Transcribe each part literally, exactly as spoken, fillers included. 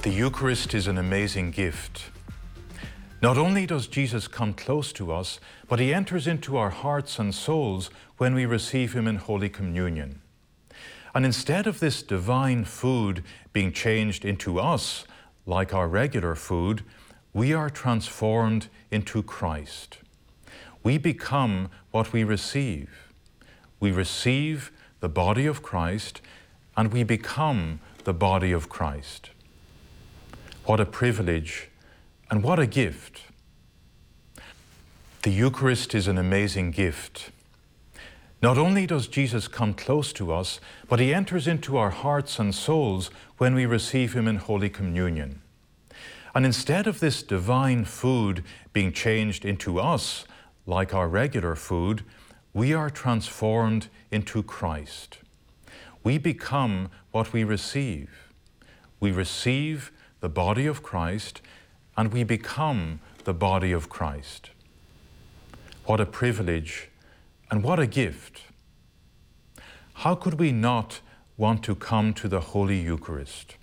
The Eucharist is an amazing gift. Not only does Jesus come close to us, but he enters into our hearts and souls when we receive him in Holy Communion. And instead of this divine food being changed into us, like our regular food, we are transformed into Christ. We become what we receive. We receive the body of Christ, and we become the body of Christ. What a privilege and what a gift. The Eucharist is an amazing gift. Not only does Jesus come close to us, but he enters into our hearts and souls when we receive him in Holy Communion. And instead of this divine food being changed into us, like our regular food, we are transformed into Christ. We become what we receive. We receive the body of Christ, and we become the body of Christ. What a privilege and what a gift. How could we not want to come to the Holy Eucharist?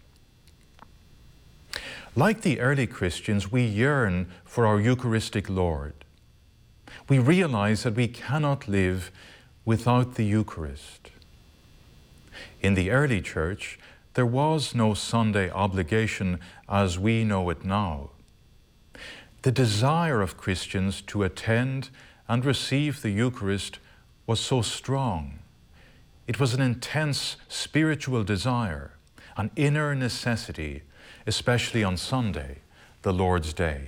Like the early Christians, we yearn for our Eucharistic Lord. We realize that we cannot live without the Eucharist. In the early church, there was no Sunday obligation as we know it now. The desire of Christians to attend and receive the Eucharist was so strong. It was an intense spiritual desire, an inner necessity, especially on Sunday, the Lord's Day.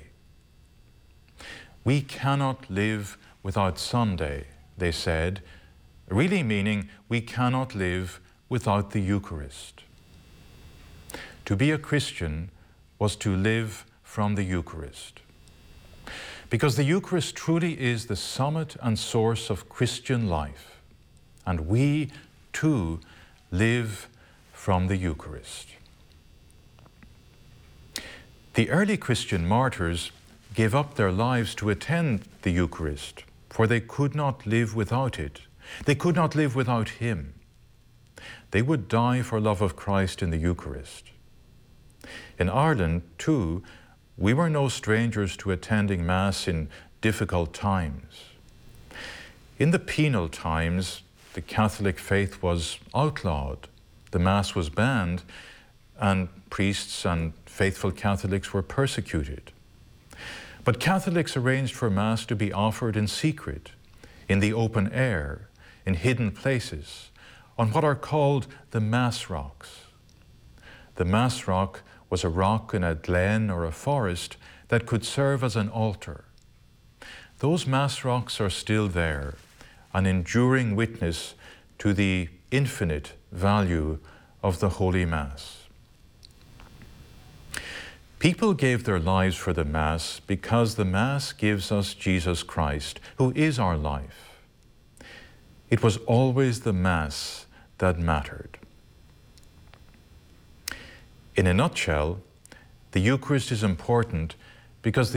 We cannot live without Sunday, they said, really meaning we cannot live without the Eucharist. To be a Christian was to live from the Eucharist. Because the Eucharist truly is the summit and source of Christian life, and we, too, live from the Eucharist. The early Christian martyrs gave up their lives to attend the Eucharist, for they could not live without it. They could not live without him. They would die for love of Christ in the Eucharist. In Ireland, too, we were no strangers to attending Mass in difficult times. In the penal times, the Catholic faith was outlawed, the Mass was banned, and priests and faithful Catholics were persecuted. But Catholics arranged for Mass to be offered in secret, in the open air, in hidden places, on what are called the Mass rocks. The Mass rock was a rock in a glen or a forest that could serve as an altar. Those Mass rocks are still there, an enduring witness to the infinite value of the Holy Mass. People gave their lives for the Mass because the Mass gives us Jesus Christ, who is our life. It was always the Mass that mattered. In a nutshell, the Eucharist is important because the